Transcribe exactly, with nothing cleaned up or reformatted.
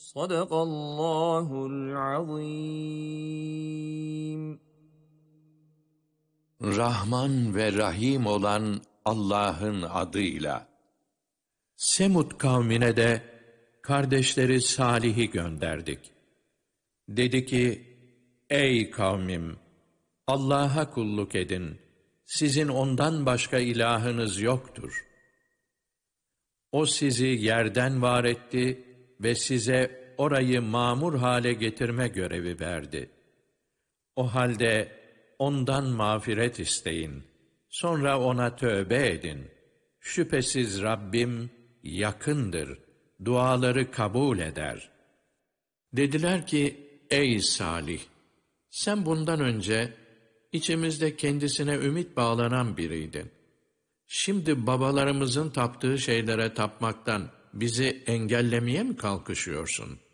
Sadakallahul azim. Rahman ve Rahim olan Allah'ın adıyla. Semud kavmine de kardeşleri Salih'i gönderdik. Dedi ki, ey kavmim! Allah'a kulluk edin. Sizin ondan başka ilahınız yoktur. O sizi yerden var etti ve size orayı mamur hale getirme görevi verdi. O halde ondan mağfiret isteyin. Sonra ona tövbe edin. Şüphesiz Rabbim yakındır. Duaları kabul eder. Dediler ki, ey Salih! Sen bundan önce içimizde kendisine ümit bağlanan biriydin. Şimdi babalarımızın taptığı şeylere tapmaktan bizi engellemeye mi kalkışıyorsun?